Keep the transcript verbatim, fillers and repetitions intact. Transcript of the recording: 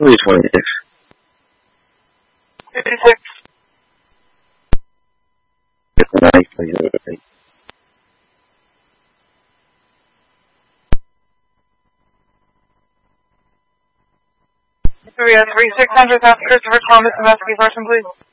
Louis twenty-six. fifty-six. Three, uh, three, six hundred, Christopher Thomas, investigate person, please.